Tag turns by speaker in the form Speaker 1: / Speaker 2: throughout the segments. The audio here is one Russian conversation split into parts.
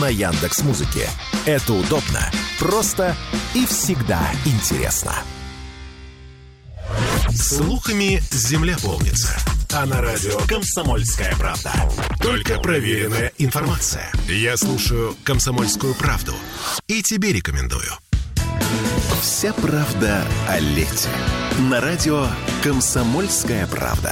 Speaker 1: на Яндекс.Музыке. Это удобно, просто и всегда интересно. Слухами земля полнится. А на радио «Комсомольская правда» только проверенная информация. Я слушаю «Комсомольскую правду» и тебе рекомендую. Вся правда о лете. На радио «Комсомольская правда».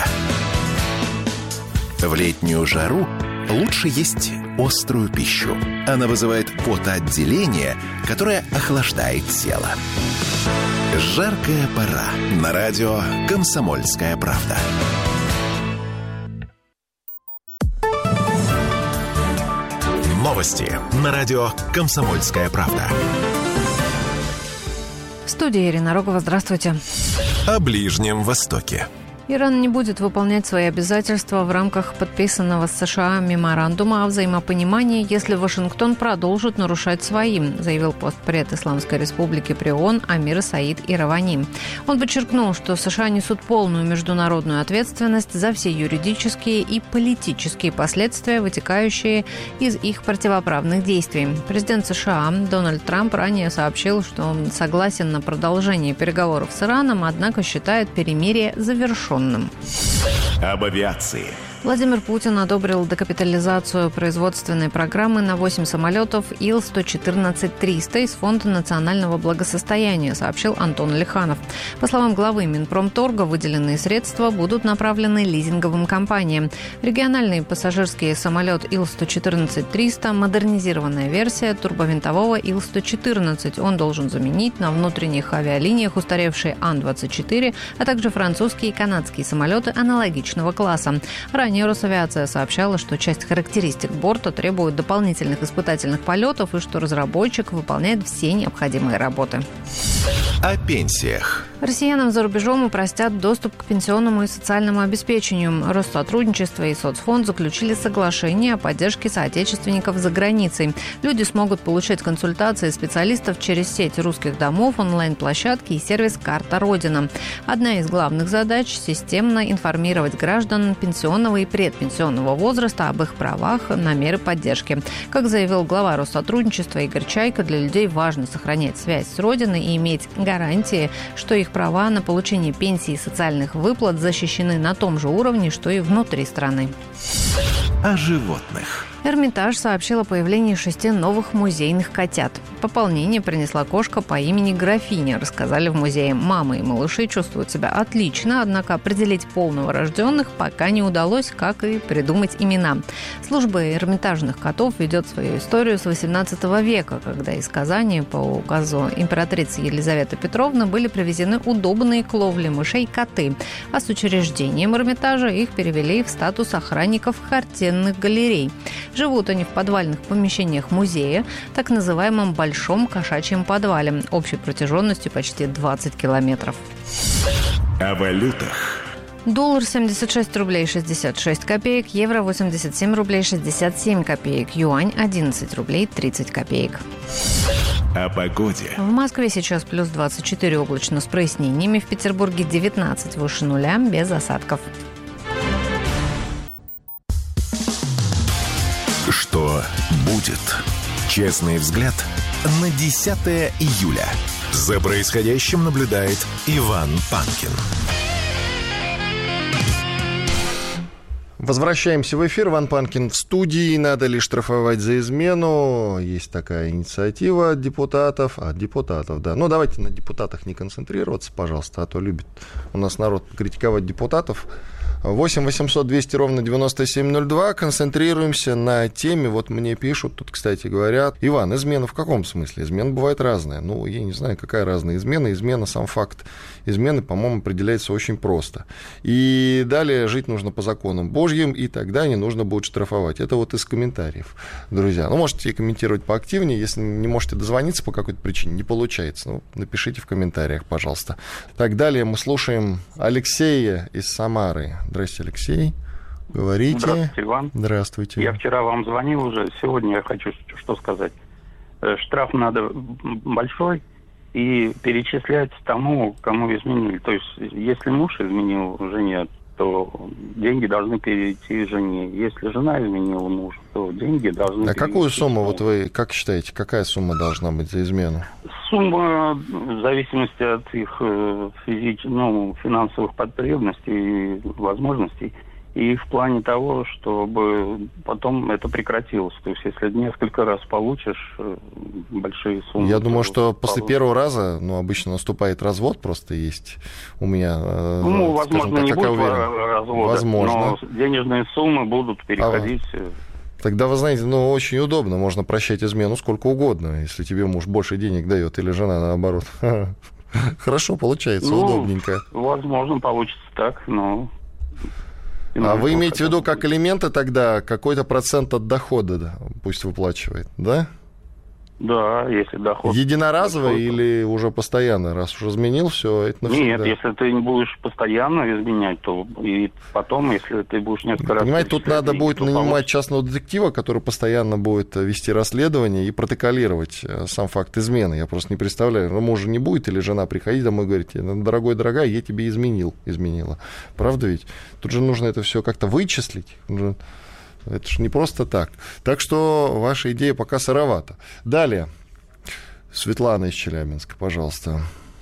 Speaker 1: В летнюю жару лучше есть острую пищу. Она вызывает потоотделение, которое охлаждает тело. Жаркая пора. На радио «Комсомольская правда». Новости на радио «Комсомольская правда».
Speaker 2: В студии Ирина Рогова. Здравствуйте.
Speaker 1: О Ближнем Востоке.
Speaker 2: Иран не будет выполнять свои обязательства в рамках подписанного с США меморандума о взаимопонимании, если Вашингтон продолжит нарушать свои, заявил постпред Исламской Республики при ООН Амир Саид Иравани. Он подчеркнул, что США несут полную международную ответственность за все юридические и политические последствия, вытекающие из их противоправных действий. Президент США Дональд Трамп ранее сообщил, что он согласен на продолжение переговоров с Ираном, однако считает перемирие завершенным.
Speaker 1: Об авиации.
Speaker 2: Владимир Путин одобрил декапитализацию производственной программы на 8 самолетов Ил-114-300 из Фонда национального благосостояния, сообщил Антон Лиханов. По словам главы Минпромторга, выделенные средства будут направлены лизинговым компаниям. Региональный пассажирский самолет Ил-114-300 – модернизированная версия турбовинтового Ил-114. Он должен заменить на внутренних авиалиниях устаревшие Ан-24, а также французские и канадские самолеты аналогичного класса. Ранее Росавиация сообщала, что часть характеристик борта требует дополнительных испытательных полетов и что разработчик выполняет все необходимые работы.
Speaker 1: О пенсиях.
Speaker 2: Россиянам за рубежом упростят доступ к пенсионному и социальному обеспечению. Россотрудничество и Соцфонд заключили соглашение о поддержке соотечественников за границей. Люди смогут получать консультации специалистов через сеть русских домов, онлайн-площадки и сервис «Карта Родина». Одна из главных задач – системно информировать граждан пенсионного и предпенсионного возраста об их правах на меры поддержки. Как заявил глава Россотрудничества Игорь Чайка, для людей важно сохранять связь с Родиной и иметь гарантии, что их права на получение пенсии и социальных выплат защищены на том же уровне, что и внутри страны.
Speaker 1: О животных.
Speaker 2: Эрмитаж сообщил о появлении 6 новых музейных котят. Пополнение принесла кошка по имени Графиня, рассказали в музее. Мамы и малыши чувствуют себя отлично, однако определить пол новорожденных пока не удалось, как и придумать имена. Служба эрмитажных котов ведет свою историю с XVIII века, когда из Казани по указу императрицы Елизаветы Петровны были привезены удобные к ловле мышей коты, а с учреждением Эрмитажа их перевели в статус охранников картинных галерей. Живут они в подвальных помещениях музея, так называемом Большом кошачьем подвале, общей протяженностью почти 20 километров.
Speaker 1: О валютах.
Speaker 2: Доллар 76 рублей 66 копеек, евро 87 рублей 67 копеек, юань 11 рублей 30 копеек.
Speaker 1: О погоде.
Speaker 2: В Москве сейчас плюс 24 облачно с прояснениями, в Петербурге 19 выше нуля без осадков.
Speaker 1: Что будет? Честный взгляд на 10 июля. За происходящим наблюдает Иван Панкин.
Speaker 3: Возвращаемся в эфир. Иван Панкин в студии. Надо ли штрафовать за измену? Есть такая инициатива от депутатов. Да. Ну, давайте на депутатах не концентрироваться, пожалуйста, а то любит у нас народ критиковать депутатов. 8 800 200 ровно 9702. Концентрируемся на теме. Вот мне пишут, тут, кстати, говорят: Иван, измена в каком смысле? Измена бывает разная. Ну, я не знаю, какая разная измена. Измена, сам факт измены, по-моему, определяется очень просто. И далее жить нужно по законам Божьим, и тогда не нужно будет штрафовать. Это вот из комментариев, друзья. Ну, можете комментировать поактивнее. Если не можете дозвониться по какой-то причине, не получается, ну, напишите в комментариях, пожалуйста. Так, далее мы слушаем Алексея из Самары. Здравствуйте, Алексей. Говорите.
Speaker 4: Здравствуйте, Иван.
Speaker 3: Здравствуйте.
Speaker 4: Я вчера вам звонил уже. Сегодня я хочу что сказать. Штраф надо большой и перечислять тому, кому изменили. То есть, если муж изменил жене, то деньги должны перейти жене. Если жена изменила мужу, то деньги должны перейти.
Speaker 3: А какую сумму, вот вы как считаете, какая сумма должна быть за измену?
Speaker 4: Сумма в зависимости от их финансовых потребностей и возможностей. И в плане того, чтобы потом это прекратилось. То есть, если несколько раз получишь большие суммы...
Speaker 3: Я думаю, что после первого раза, обычно наступает развод, просто есть у меня...
Speaker 4: возможно, не будет развода,
Speaker 3: возможно.
Speaker 4: Но денежные суммы будут переходить...
Speaker 3: Тогда, вы знаете, очень удобно. Можно прощать измену сколько угодно, если тебе муж больше денег дает, или жена наоборот. Хорошо получается, удобненько.
Speaker 4: Возможно, получится так, но...
Speaker 3: А вы имеете в виду, как элементы тогда какой-то процент от дохода пусть выплачивает, да?
Speaker 4: Да, если доход...
Speaker 3: Единоразово или уже постоянно? Раз уже изменил, все, это навсегда.
Speaker 4: Нет, если ты не будешь постоянно изменять, то и потом, если ты будешь несколько раз...
Speaker 3: Понимаете, тут надо будет нанимать частного детектива, который постоянно будет вести расследование и протоколировать сам факт измены. Я просто не представляю, мужа не будет или жена приходить домой и говорить: дорогой, дорогая, я тебе изменила. Правда ведь? Тут же нужно это все как-то вычислить. Это же не просто так. Так что ваша идея пока сыровата. Далее. Светлана из Челябинска, пожалуйста.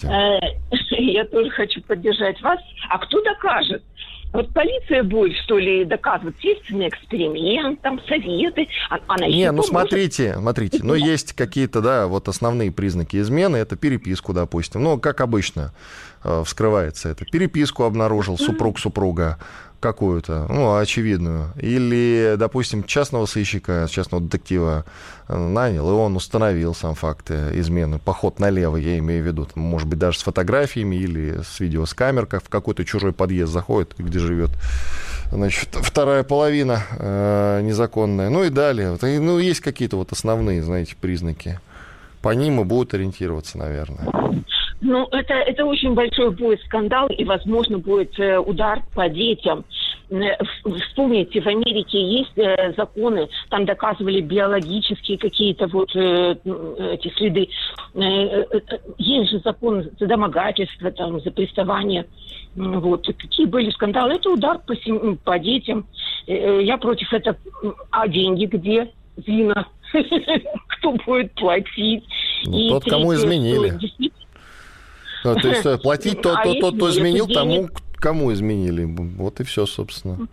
Speaker 5: Я тоже хочу поддержать вас. А кто докажет? Вот полиция будет, что ли, доказывать следственный эксперимент, там, советы.
Speaker 3: Смотрите. Есть какие-то, основные признаки измены. Это переписку, допустим. Как обычно вскрывается это. Переписку обнаружил супруг-супруга какую-то, очевидную. Или, допустим, частного сыщика, частного детектива нанял, и он установил сам факт измены. Поход налево, я имею в виду. Может быть, даже с фотографиями или с видео с камер, как в какой-то чужой подъезд заходит, где живет, вторая половина незаконная. И далее. Есть какие-то основные, признаки. По ним и будут ориентироваться, наверное.
Speaker 5: Это очень большой будет скандал, и, возможно, будет удар по детям. Вспомните, в Америке есть законы, там доказывали биологические какие-то эти следы. Есть же закон за домогательство, за приставание. Какие были скандалы? Это удар по детям. Я против этого. А деньги где? Вина. Кто будет платить?
Speaker 3: Тот, кому изменили. То есть платить кто изменил, тому, кому изменили. Вот и все, собственно.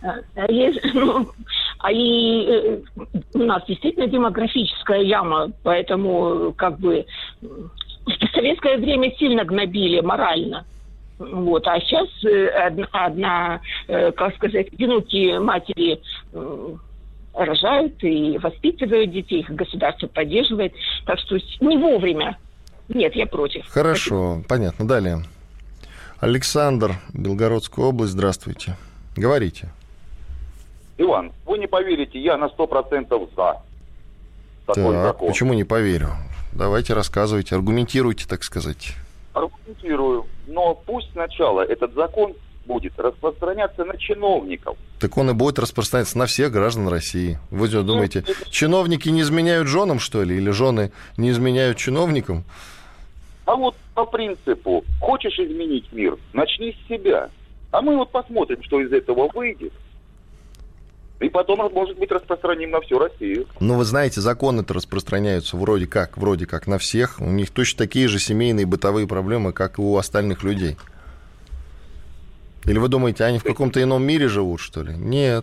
Speaker 5: У нас действительно демографическая яма, поэтому в советское время сильно гнобили морально. А сейчас одинокие матери рожают и воспитывают детей, их государство поддерживает. Так что не вовремя. Нет, я против.
Speaker 3: Хорошо, понятно. Далее. Александр, Белгородская область, здравствуйте. Говорите.
Speaker 6: Иван, вы не поверите, я на 100% за такой закон.
Speaker 3: Почему не поверю? Давайте рассказывайте, аргументируйте, так сказать.
Speaker 6: Аргументирую. Но пусть сначала этот закон будет распространяться на чиновников.
Speaker 3: Так он и будет распространяться на всех граждан России. Вы что думаете, чиновники не изменяют женам, что ли? Или жены не изменяют чиновникам?
Speaker 6: А по принципу, хочешь изменить мир, начни с себя. А мы посмотрим, что из этого выйдет. И потом, может быть, распространим на всю Россию.
Speaker 3: Вы знаете, законы-то распространяются вроде как на всех. У них точно такие же семейные бытовые проблемы, как и у остальных людей. Или вы думаете, они в каком-то ином мире живут, что ли? Нет.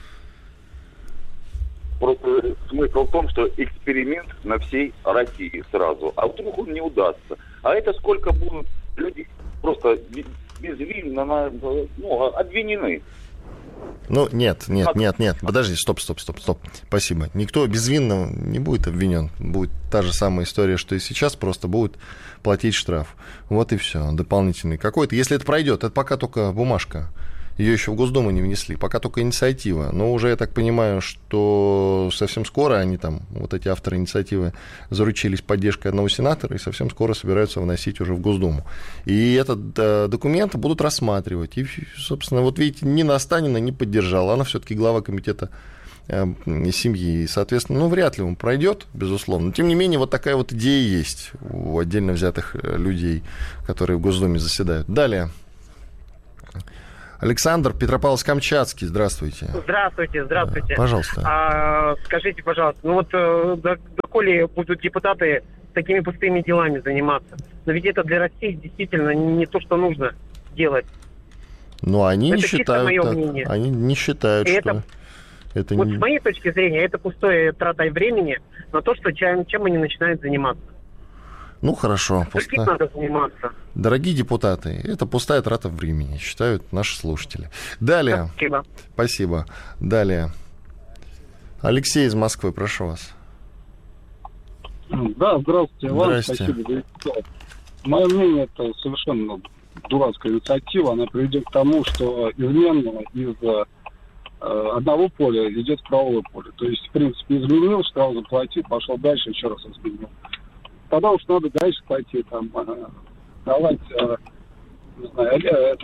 Speaker 6: Просто смысл в том, что эксперимент на всей России сразу. А вдруг он не удастся? А это сколько будут людей просто безвинно обвинены?
Speaker 3: Нет. Подожди, стоп. Спасибо. Никто безвинно не будет обвинен. Будет та же самая история, что и сейчас, просто будут платить штраф. Вот и все. Дополнительный какой-то. Если это пройдет, это пока только бумажка. Ее еще в Госдуму не внесли. Пока только инициатива. Но уже, я так понимаю, что совсем скоро они эти авторы инициативы, заручились поддержкой одного сенатора и совсем скоро собираются вносить уже в Госдуму. И этот документ будут рассматривать. И, собственно, видите, Нина Останина не поддержала. Она все-таки глава комитета семьи. И, соответственно, вряд ли он пройдет, безусловно. Но, тем не менее, такая идея есть у отдельно взятых людей, которые в Госдуме заседают. Далее. Александр, Петропавловск-Камчатский, здравствуйте.
Speaker 7: Здравствуйте.
Speaker 3: Пожалуйста.
Speaker 7: Скажите, пожалуйста, доколе будут депутаты такими пустыми делами заниматься? Но ведь это для России действительно не то, что нужно делать.
Speaker 3: Но они
Speaker 7: это
Speaker 3: не считают
Speaker 7: мое
Speaker 3: так.
Speaker 7: Мнение.
Speaker 3: Они не считают, что... Это
Speaker 7: вот
Speaker 3: не...
Speaker 7: с моей точки зрения, это пустая трата времени на то, что чем они начинают заниматься.
Speaker 3: Ну, хорошо.
Speaker 7: Каким надо заниматься?
Speaker 3: Дорогие депутаты, это пустая трата времени, считают наши слушатели. Далее. Спасибо. Далее. Алексей из Москвы, прошу вас.
Speaker 8: Да, здравствуйте, Иван.
Speaker 3: Здравствуйте.
Speaker 8: Спасибо за это. Мое мнение, это совершенно дурацкая инициатива. Она приведет к тому, что измена из одного поля идет в правое поле. То есть, в принципе, изменил, штраф заплатил, пошел дальше, еще раз изменил. Тогда уж надо дальше пойти, там, давать, не знаю,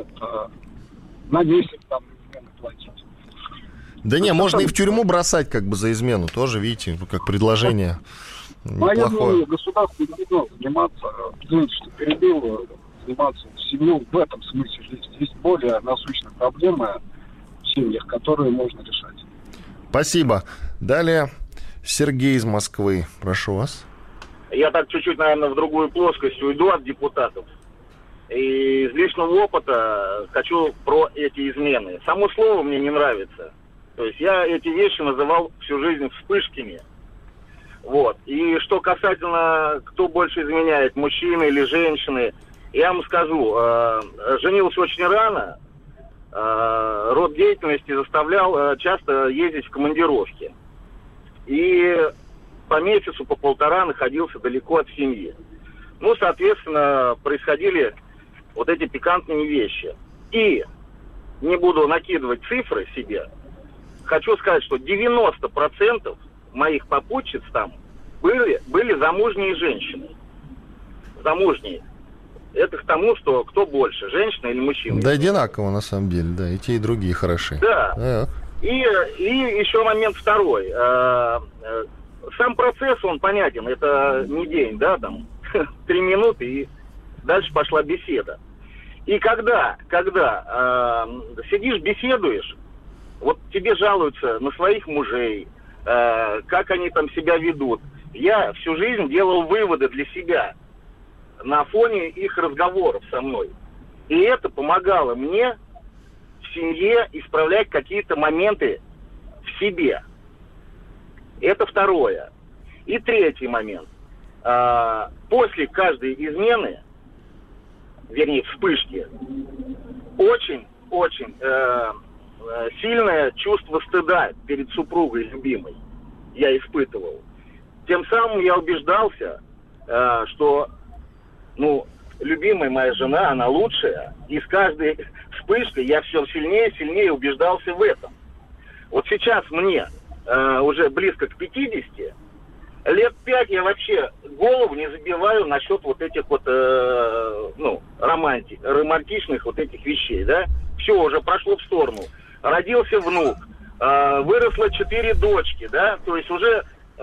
Speaker 8: на месяц там измены платить.
Speaker 3: Да не, можно и в тюрьму бросать как бы за измену, тоже, видите, как предложение неплохое.
Speaker 8: Я думаю, государство не должно заниматься, извините, что перебил, заниматься семью в этом смысле. Есть более насущные проблемы в семьях, которые можно решать.
Speaker 3: Спасибо. Далее Сергей из Москвы, прошу вас.
Speaker 6: Я так чуть-чуть, наверное, в другую плоскость уйду от депутатов. И из личного опыта хочу про эти измены. Само слово мне не нравится. То есть я эти вещи называл всю жизнь вспышками. Вот. И что касательно, кто больше изменяет, мужчины или женщины, я вам скажу, женился очень рано, род деятельности заставлял часто ездить в командировки. И по месяцу, по полтора находился далеко от семьи. Ну, соответственно, происходили вот эти пикантные вещи. И не буду накидывать цифры себе, хочу сказать, что 90% моих попутчиц там были замужние женщины. Замужние. Это к тому, что кто больше, женщина или мужчина?
Speaker 3: Да, одинаково, на самом деле, да, и те, и другие хороши.
Speaker 6: Да. И еще момент второй. Сам процесс, он понятен, это не день, да, там, 3 минуты, и дальше пошла беседа. И когда сидишь, беседуешь, вот тебе жалуются на своих мужей, как они там себя ведут. Я всю жизнь делал выводы для себя на фоне их разговоров со мной. И это помогало мне в семье исправлять какие-то моменты в себе. Это второе. И третий момент. После каждой измены, вернее, вспышки, очень-очень сильное чувство стыда перед супругой любимой я испытывал. Тем самым я убеждался, что, любимая моя жена, она лучшая. И с каждой вспышкой я все сильнее и сильнее убеждался в этом. Вот сейчас мне уже близко к 50, лет 5 я вообще голову не забиваю насчет вот этих вот, романтичных вот этих вещей, да. Все уже прошло в сторону. Родился внук, выросло 4 дочки, да, то есть уже,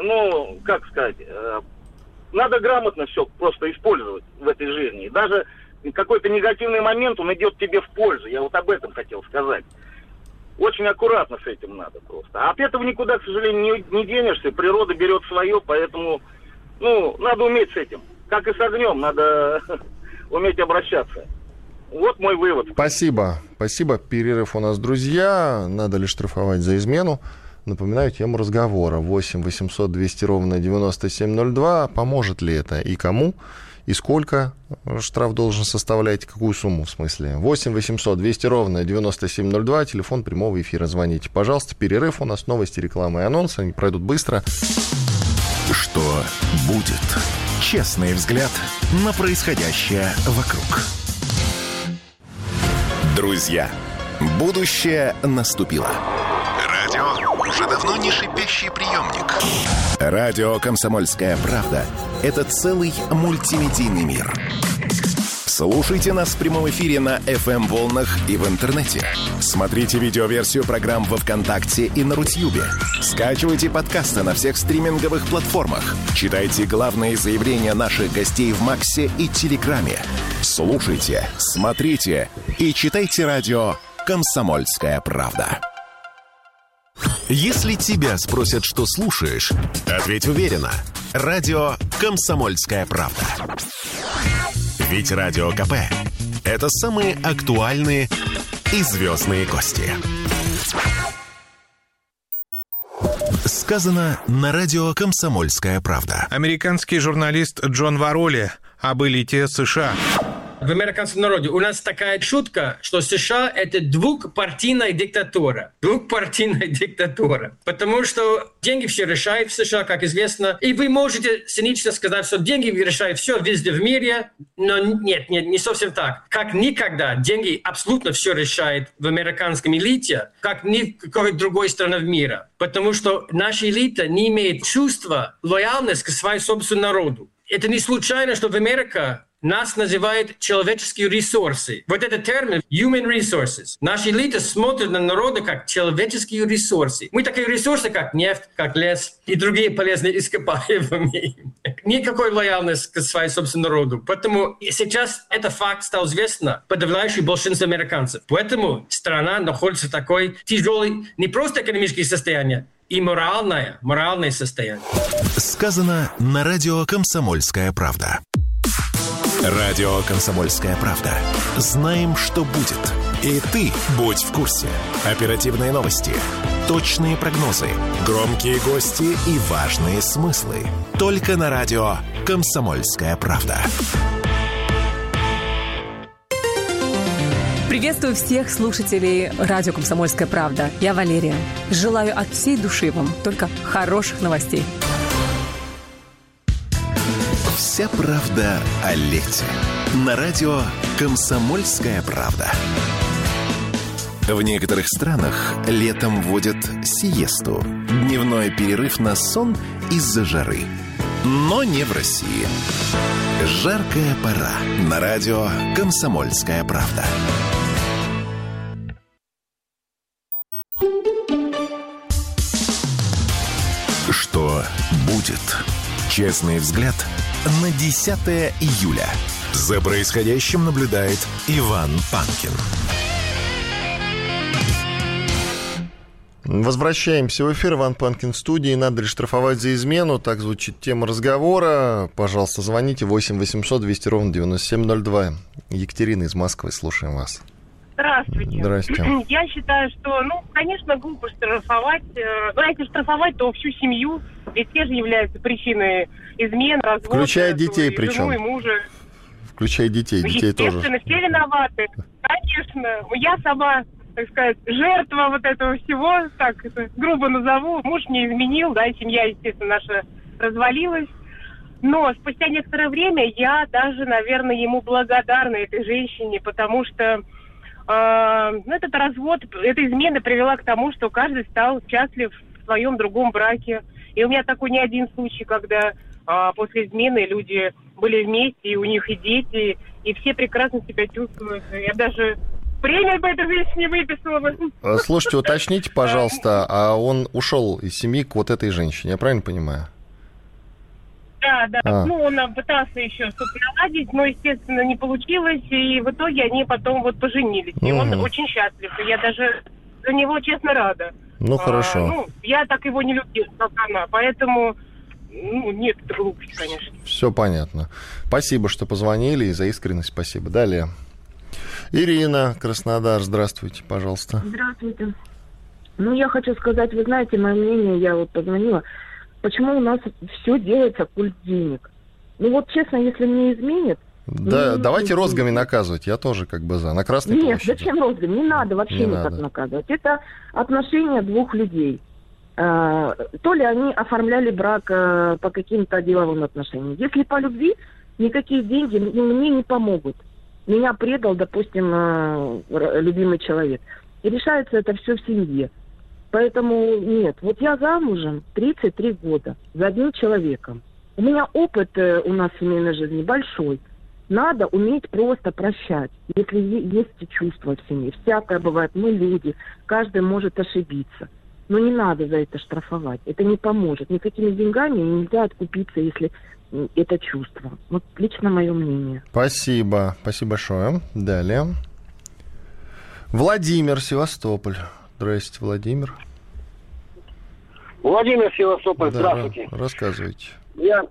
Speaker 6: надо грамотно все просто использовать в этой жизни. Даже какой-то негативный момент, он идет тебе в пользу. Я вот об этом хотел сказать. Очень аккуратно с этим надо просто. А от этого никуда, к сожалению, не денешься. Природа берет свое, поэтому, надо уметь с этим. Как и с огнем, надо уметь обращаться. Вот мой вывод.
Speaker 3: Спасибо. Перерыв у нас, друзья. Надо ли штрафовать за измену? Напоминаю тему разговора. 8 800 200 ровно 9702. Поможет ли это и кому? И сколько штраф должен составлять? Какую сумму, в смысле? 8 800 200 ровно 9702. Телефон прямого эфира. Звоните, пожалуйста. Перерыв у нас. Новости, реклама и анонсы. Они пройдут быстро.
Speaker 1: Что будет? Честный взгляд на происходящее вокруг. Друзья, будущее наступило. Радио уже давно не шипящий приемник. Радио «Комсомольская правда» — это целый мультимедийный мир. Слушайте нас в прямом эфире на FM-волнах и в интернете. Смотрите видеоверсию программ во ВКонтакте и на Рутьюбе. Скачивайте подкасты на всех стриминговых платформах. Читайте главные заявления наших гостей в Максе и Телеграме. Слушайте, смотрите и читайте радио «Комсомольская правда». Если тебя спросят, что слушаешь, ответь уверенно. Радио «Комсомольская правда». Ведь Радио КП – это самые актуальные и звездные гости. Сказано на радио «Комсомольская правда».
Speaker 9: Американский журналист Джон Вароли об элите США.
Speaker 10: В американском народе у нас такая шутка, что США – это двухпартийная диктатура. Двухпартийная диктатура. Потому что деньги все решают в США, как известно. И вы можете цинично сказать, что деньги решают все везде в мире. Но нет, не совсем так. Как никогда деньги абсолютно все решают в американском элите, как ни в какой другой стране в мире. Потому что наша элита не имеет чувства лояльности к своему собственному народу. Это не случайно, что в Америке нас называют человеческие ресурсы. Вот этот термин human resources. Наша элита смотрит на народы как человеческие ресурсы. Мы такие ресурсы, как нефть, как лес и другие полезные ископаемые. Никакой лояльности к своему собственному народу. Поэтому сейчас этот факт стал известен подавляющему большинству американцев. Поэтому страна находится в такой тяжелой, не просто экономическое состояние, и моральное состояние.
Speaker 1: Сказано на радио «Комсомольская правда». Радио «Комсомольская правда». Знаем, что будет. И ты будь в курсе. Оперативные новости, точные прогнозы, громкие гости и важные смыслы. Только на радио «Комсомольская правда».
Speaker 11: Приветствую всех слушателей радио «Комсомольская правда». Я Валерия. Желаю от всей души вам только хороших новостей.
Speaker 1: Вся правда о лете. На радио «Комсомольская правда». В некоторых странах летом вводят сиесту. Дневной перерыв на сон из-за жары. Но не в России. Жаркая пора. На радио «Комсомольская правда». Что будет? Честный взгляд на 10 июля. За происходящим наблюдает Иван Панкин.
Speaker 3: Возвращаемся в эфир. Иван Панкин в студии. Надо ли штрафовать за измену? Так звучит тема разговора. Пожалуйста, звоните 8 800 200 ровно 9702. Екатерина из Москвы. Слушаем вас.
Speaker 7: Здравствуйте.
Speaker 3: Здрасте.
Speaker 7: Я считаю, что, конечно, глупо штрафовать. Если штрафовать, то всю семью. Ведь те же являются причиной измен, развода.
Speaker 3: Включая детей
Speaker 7: жену
Speaker 3: причем.
Speaker 7: И мужа.
Speaker 3: Включая детей. Детей тоже.
Speaker 7: Естественно, все виноваты. Конечно. Я сама, так сказать, жертва вот этого всего. Так это грубо назову. Муж мне изменил, да, и семья, естественно, наша развалилась. Но спустя некоторое время я даже, наверное, ему благодарна, этой женщине, потому что этот развод, эта измена привела к тому, что каждый стал счастлив в своем другом браке. И у меня такой не один случай, когда после измены люди были вместе, и у них и дети, и все прекрасно себя чувствуют. Я даже премию по этой женщине выписала.
Speaker 3: Слушайте, уточните, пожалуйста, а он ушел из семьи к вот этой женщине, я правильно понимаю?
Speaker 7: Да. Он пытался еще что-то наладить, но, естественно, не получилось, и в итоге они потом поженились. И он очень счастлив, и я даже за него, честно, рада.
Speaker 3: Хорошо.
Speaker 7: Я так его не любила, как она, поэтому, нет, это глупость, конечно.
Speaker 3: Все понятно. Спасибо, что позвонили, и за искренность спасибо. Далее. Ирина, Краснодар, здравствуйте, пожалуйста.
Speaker 12: Здравствуйте. Я хочу сказать, вы знаете, мое мнение, я позвонила, почему у нас все делается культ денег. Честно, если мне изменят...
Speaker 3: Да, давайте розгами наказывать, я тоже за. На Красной площади.
Speaker 12: Нет, зачем розгами? Не надо вообще никак наказывать. Это отношения двух людей. То ли они оформляли брак по каким-то деловым отношениям. Если по любви, никакие деньги мне не помогут. Меня предал, допустим, любимый человек. И решается это все в семье. Поэтому нет. Я замужем 33 года за одним человеком. У меня опыт у нас в семейной жизни большой. Надо уметь просто прощать, если есть чувства в семье. Всякое бывает, мы люди, каждый может ошибиться. Но не надо за это штрафовать. Это не поможет. Никакими деньгами нельзя откупиться, если это чувство. Лично мое мнение.
Speaker 3: Спасибо. Спасибо большое. Далее. Владимир, Севастополь. Здрасте, Владимир.
Speaker 13: Владимир, Севастополь,
Speaker 3: да,
Speaker 13: здравствуйте.
Speaker 3: Рассказывайте.
Speaker 13: Я